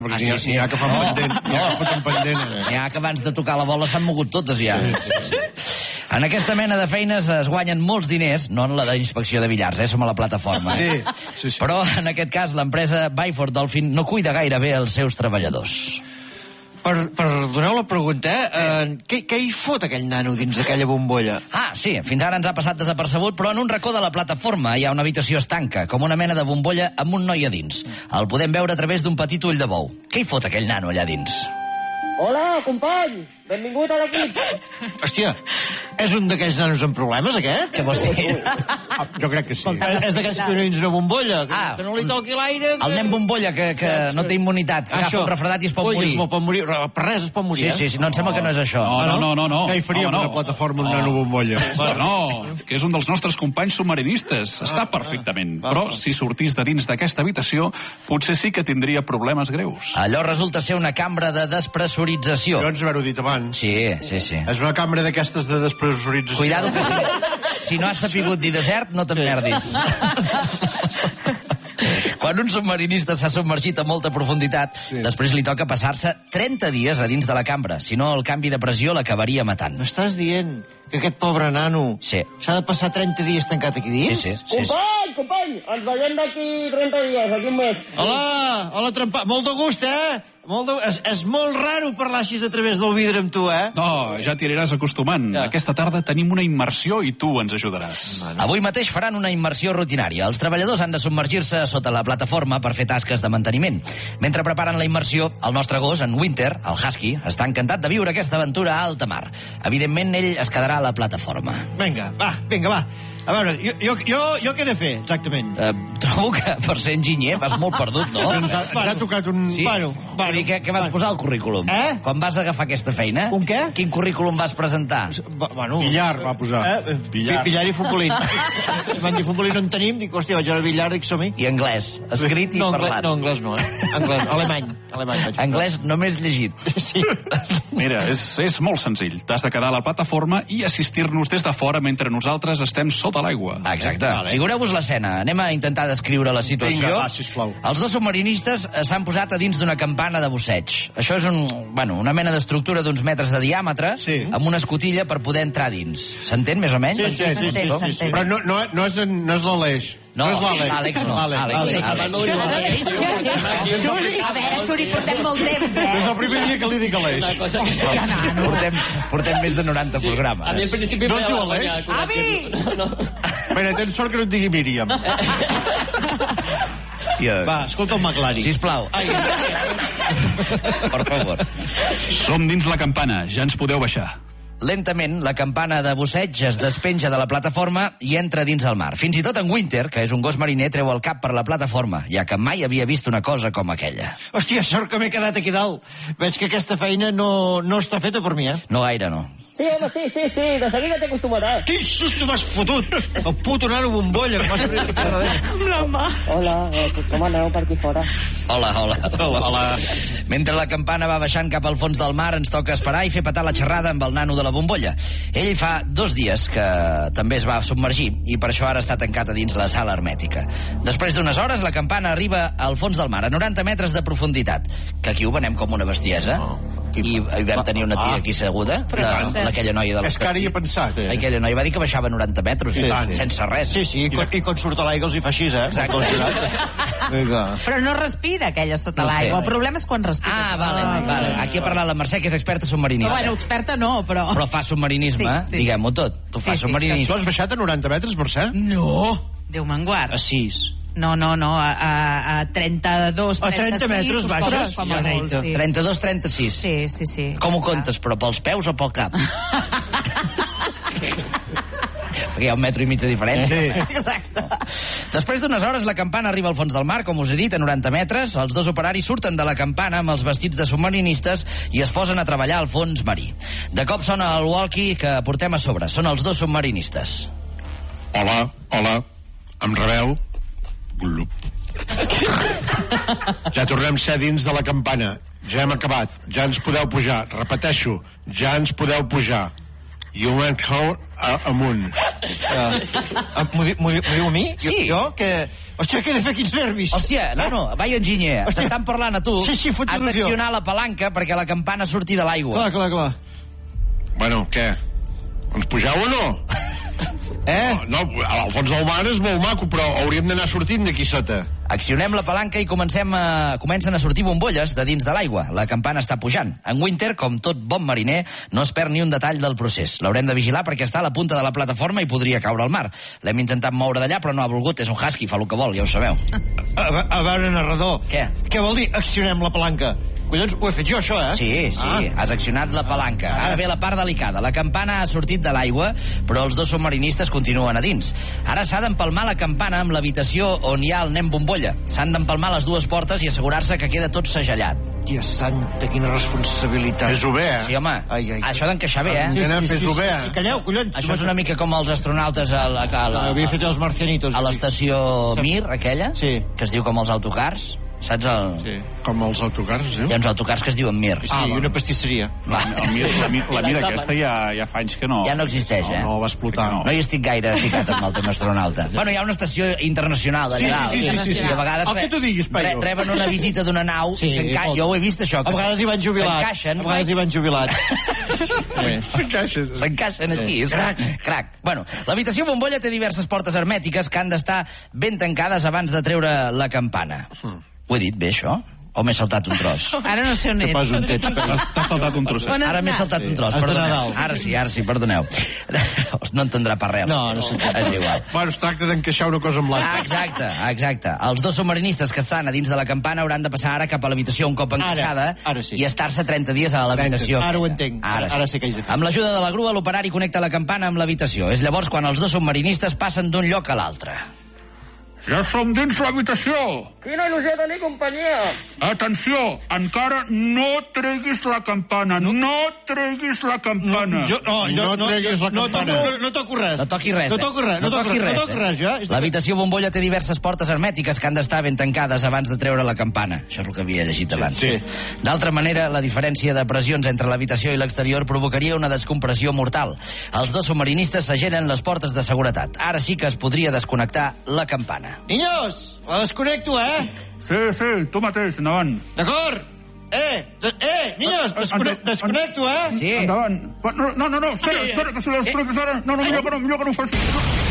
Perquè n'hi ha que fan pendent, n'hi ha que foten pendent. N'hi ha que abans de tocar la bola s'han mogut totes ja. En aquesta mena de feines es guanyen molts diners, no en la d'inspecció de billars, som a la plataforma. Sí. Però en aquest cas l'empresa Byford Dolphin no cuida gaire bé els seus treballadors. Per donar la pregunta, què hi fot aquell nano dins d'aquella bombolla? Sí, fins ara ens ha passat desapercebut, però en un racó de la plataforma hi ha una habitació estanca, com una mena de bombolla amb un noi a dins. El podem veure a través d'un petit ull de bou. Què hi fot aquell nano allà dins? Hola, company! Benvingut a l'equip! Hòstia, és un d'aquells nanos amb problemes, aquest? Què vols dir? Jo crec que sí. És d'aquells que no dins una bombolla, que no li toqui l'aire... El nen bombolla, que no té immunitat, que agafa un refredat i es pot morir. Per res es pot morir, Sí, no, em sembla que no és això. No. Què hi faríem a una plataforma un nano bombolla? No, que és un dels nostres companys submarinistes. Està perfectament. Però si sortís de dins d'aquesta habitació, potser sí que tindria problemes greus. Allò resulta ser una cambra de despressurització. Jo ens haver-ho dit abans. Sí. És una cambra d'aquestes de despressurització. Cuidado que si no has sapigut dir desert, no te'n perdis. Quan un submarinista s'ha submergit a molta profunditat, després li toca passar-se 30 dies a dins de la cambra. Si no, el canvi de pressió l'acabaria matant. M'estàs dient que aquest pobre nano s'ha de passar 30 dies tancat aquí dins? Sí. Company! Ens veiem d'aquí 30 dies, d'aquí un mes. Hola, trempat. Molt de gust, És molt raro parlar així a través del vidre amb tu, No, ja t'hi aniràs acostumant. Aquesta tarda tenim una immersió i tu ens ajudaràs. Avui mateix faran una immersió rutinària. Els treballadors han de submergir-se sota la plataforma per fer tasques de manteniment. Mentre preparen la immersió, el nostre gos, en Winter, el Husky, està encantat de viure aquesta aventura a alta mar. Evidentment, ell es quedarà a la plataforma. Vinga, va. A veure, jo què he de fer, exactament? Trobo que per ser enginyer vas molt perdut, no? Ens ha tocat un... Sí? Què vas posar al currículum? Quan vas agafar aquesta feina? Un què? Quin currículum vas presentar? Billar va posar. Billar i futbolín. Van dir futbolín no en tenim, dic, hòstia, vaig al billar, dic, som-hi. I anglès, escrit i parlat. No, anglès no, Anglès, alemany. Anglès només llegit. Sí. Mira, és molt senzill. T'has de quedar a la plataforma i assistir-nos des de fora mentre nosaltres estem sota l'aigua. Exacte. Figureu-vos l'escena. Anem a intentar descriure la situació. Vinga, sisplau. Els dos submarinistes s'han posat a dins d'una campana de busseig. Això és una mena d'estructura d'uns metres de diàmetre amb una escotilla per poder entrar dins. S'entén, més o menys? Sí. Però no és l'Aleix. No és l'Àlex. A veure, Xuri, portem molt temps, És el primer dia que li dic Aleix. Portem més de 90 programes. A mi al principi no es diu Aleix? Avi! Mira, tens sort que no et digui Míriam. Va, escolta el McLaren. Sisplau. Per favor. Som dins la campana, ja ens podeu baixar. Lentament, la campana de busseig es despenja de la plataforma i entra dins el mar. Fins i tot en Winter, que és un gos mariner, treu el cap per la plataforma, ja que mai havia vist una cosa com aquella. Hòstia, sort que m'he quedat aquí dalt. Veig que aquesta feina no està feta per mi, No gaire, no. Sí, home, sí, de seguida t'acostumaràs. Quin susto m'has fotut! El puto nano bombolla que m'has fet Amb la mà. Hola, com aneu per aquí fora? Hola. Mentre la campana va baixant cap al fons del mar, ens toca esperar i fer petar la xerrada amb el nano de la bombolla. Ell fa 2 dies que també es va submergir i per això ara està tancat a dins la sala hermètica. Després d'unes hores, la campana arriba al fons del mar, a 90 metres de profunditat. Que aquí ho venem com una bestiesa. I vam tenir una tia aquí seguda, aquella noia de És que ara hi he pensat. Aquella noia va dir que baixava 90 metres, sense res. Sí, i quan surt a l'aigua els hi fa així, Exacte. Però no respira aquella sota l'aigua. El problema és quan respira. Vale. Aquí ha parlat la Mercè, que és experta submarinista. Bueno, experta no, però fa submarinisme, diguem-ho tot. Tu fas submarinisme. Tu has baixat a 90 metres, Mercè? No! Déu me'n guard. A 6. No, a 32, 36. A 30 metres baixes? 32, 36. Sí. Com ho comptes, però pels peus o pel cap? Perquè hi ha 1,5 metres de diferència. Exacte. Després d'unes hores, la campana arriba al fons del mar, com us he dit, a 90 metres. Els dos operaris surten de la campana amb els vestits de submarinistes i es posen a treballar al fons marí. De cop sona el walkie que portem a sobre. Són els dos submarinistes. Hola. Em rebeu? Ja tornem a ser dins de la campana. Ja hem acabat. Ja ens podeu pujar. Repeteixo, ja ens podeu pujar. You went home amunt. M'ho diu a mi? Sí. Jo, que... Hòstia, què he de fer, quins nervis? Hòstia, no, vai enginyer. T'estan parlant a tu. Sí, fot Has il·lusió. d'accionar la palanca perquè la campana surti de l'aigua. Clar. Bueno, què? Ens pugeu o no? No, al fons del mar és molt maco, però hauríem d'anar sortint d'aquí sota. Accionem la palanca i comencen a sortir bombolles de dins de l'aigua. La campana està pujant. En Winter, com tot bon mariner, no es perd ni un detall del procés. L'haurem de vigilar perquè està a la punta de la plataforma i podria caure al mar. L'hem intentat moure d'allà, però no ha volgut. És un husky, fa el que vol, ja ho sabeu. A veure, narrador. Què? Què vol dir accionem la palanca? Collons, ho he fet jo, això, eh? Sí, has accionat la palanca. Ara ve la part delicada. La campana ha sortit de l'aigua, però els dos submarinistes continuen a dins. Ara s'ha d'empalmar la campana amb l'habitació on hi ha el nen bombolla. S'han d'empalmar les dues portes i assegurar-se que queda tot segellat. Tia santa, quina responsabilitat. Fes-ho bé, Sí, home, això d'encaixar bé, eh? Fes-ho bé. Sí, calleu, collons. Això és una mica com els astronautes Havia fet els marcianitos. a l'estació Mir, aquella, Sí. que es diu com els autocars. Saps? Sí. Com els autocars, es diu? Hi ha uns autocars que es diuen Mir. Sí, i una pastisseria. Va. La mira aquesta ja fa anys que no... Ja no existeix, eh? No, va explotar. No hi estic gaire ficat amb el tema astronauta. Bueno, hi ha una estació internacional allà dalt. Sí. I a vegades El que tu diguis, Paio. reben una visita d'una nau i jo ho he vist, això. A vegades hi van jubilats. S'encaixen. A vegades hi van jubilats. S'encaixen aquí. Crac. Bueno, l'habitació bombolla té diverses portes hermètiques que han d'estar ben tancades abans de treure la campana. Ho he dit bé, això? O m'he saltat un tros? Ara no sé on ets. Pas un tets, Paio. T'has saltat un trosset. On has Ara m'he anat? saltat un tros, Has d'anar perdoneu. dalt. Ara sí, perdoneu. No entendrà per res. No s'entén. És igual. Bueno, es tracta d'encaixar una cosa amb l'altra. Exacte. Els dos submarinistes que estan a dins de la campana hauran de passar ara cap a l'habitació un cop encaixada ara sí. i estar-se 30 dies a l'habitació. Ara ho entenc. Ara sé què haig de fer. Amb l'ajuda de la grua, l'operari connecta la campana amb l'habitació. És llavors quan els dos submarinistes passen d'un lloc a l'altre. Ja som dins l'habitació. Quina il·lusió tenir companyia. Atenció, encara no treguis la campana. No treguis la campana. No treguis la campana. No toco res. No toqui res. No toco res, jo. L'habitació bombolla té diverses portes hermètiques que han d'estar ben tancades abans de treure la campana. Això és el que havia llegit abans. Sí. D'altra manera, la diferència de pressions entre l'habitació i l'exterior provocaria una descompressió mortal. Els dos submarinistes segellen les portes de seguretat. Ara sí que es podria desconnectar la campana. Niños, la desconnecto, eh? Sí, tu mateix, endavant. D'acord? Niños, desconnecto, eh? Sí. Endavant. No, espera, que si la desconnectes ara... No, millor que no ho facis.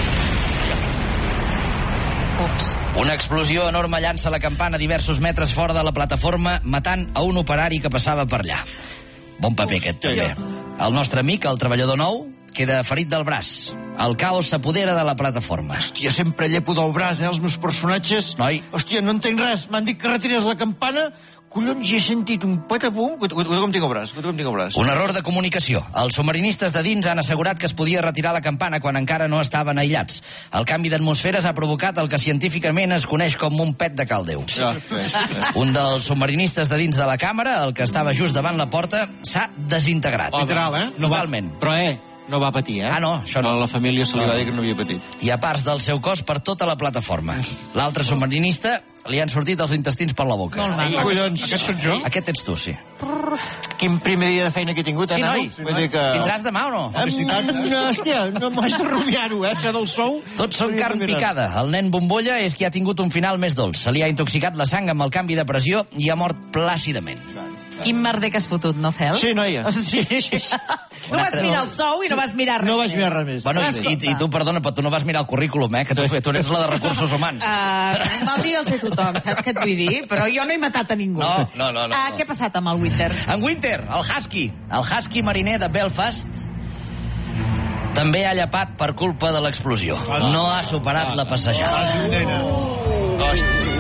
Ups. Una explosió enorme llança la campana diversos metres fora de la plataforma, matant a un operari que passava per allà. Bon paper aquest, també. El nostre amic, el treballador nou, queda ferit del braç. El caos s'apodera de la plataforma. Hòstia, sempre llepo del braç, els meus personatges. Noi. Hòstia, no entenc res. M'han dit que retirés la campana. Collons, he sentit un patapum. Com tinc el braç. Un error de comunicació. Els submarinistes de dins han assegurat que es podia retirar la campana quan encara no estaven aïllats. El canvi d'atmosferes ha provocat el que científicament es coneix com un pet de caldeu. Un dels submarinistes de dins de la càmera, el que estava just davant la porta, s'ha desintegrat. Literal, eh? Totalment. Però, no va patir, eh? Ah, no, això no. A la família se li va dir que no havia patit. Hi ha parts del seu cos per tota la plataforma. L'altre submarinista li han sortit els intestins per la boca. Molt mal. Collons. Aquest sóc jo? Aquest ets tu, sí. Quin primer dia de feina que he tingut, Sí, nano? noi. Vull dir que... Vindràs demà o no? Hòstia, no m'has de rumiar-ho, que del sou... Tots són carn picada. El nen bombolla és qui ha tingut un final més dolç. Se li ha intoxicat la sang amb el canvi de pressió i ha mort plàcidament. Quin merder que has fotut, no, Fel? Sí, noia. O sigui, no vas mirar el sou i no vas mirar res. No vaig mirar res més. Bueno, i tu, perdona, però tu no vas mirar el currículum, que tu ets la de recursos humans. Mal dia el sé tothom, saps què et vull dir? Però jo no he matat a ningú. No. Què ha passat amb el Winter? En Winter, el husky mariner de Belfast, també ha llepat per culpa de l'explosió. No ha superat la passejada. Hòstia.